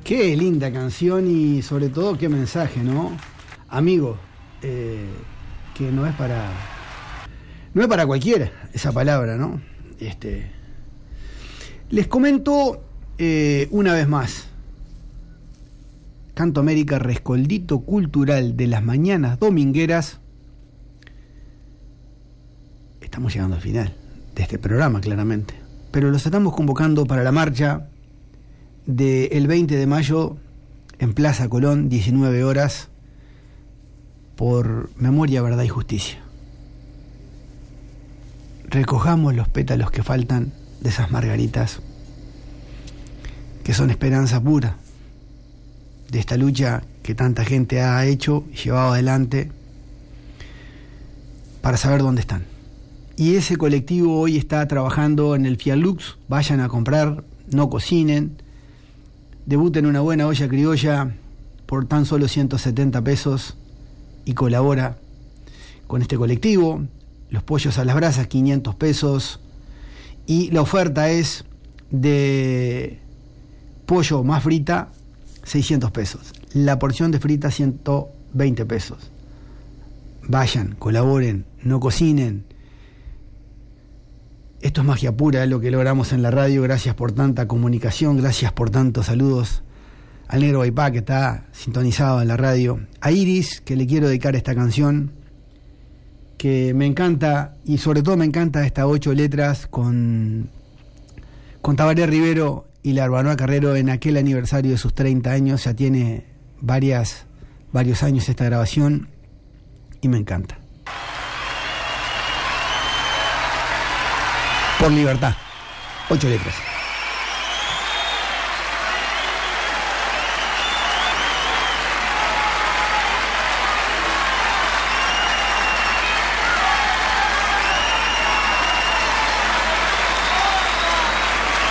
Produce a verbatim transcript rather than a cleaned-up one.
Qué linda canción y sobre todo qué mensaje, ¿no? Amigo, eh, que no es para... No es para cualquiera esa palabra, ¿no? Este, les comento eh, una vez más. Canto América, rescoldito cultural de las mañanas domingueras. Estamos llegando al final de este programa, claramente. Pero los estamos convocando para la marcha del veinte de mayo en Plaza Colón, diecinueve horas, por Memoria, Verdad y Justicia. Recojamos los pétalos que faltan de esas margaritas, que son esperanza pura de esta lucha que tanta gente ha hecho y llevado adelante para saber dónde están. Y ese colectivo hoy está trabajando en el Fiat Lux. Vayan a comprar, no cocinen, debuten una buena olla criolla por tan solo ciento setenta pesos y colabora con este colectivo. Los pollos a las brasas, quinientos pesos, y la oferta es de pollo más frita, seiscientos pesos. La porción de frita, ciento veinte pesos. Vayan, colaboren, no cocinen. Esto es magia pura, lo que logramos en la radio. Gracias por tanta comunicación, gracias por tantos saludos al negro Baipá, que está sintonizado en la radio, a Iris, que le quiero dedicar esta canción, que me encanta, y sobre todo me encanta estas ocho letras con, con Tabaré Rivero y la Arbanoa Carrero en aquel aniversario de sus treinta años. Ya tiene varias, varios años esta grabación y me encanta. Por libertad, ocho letras.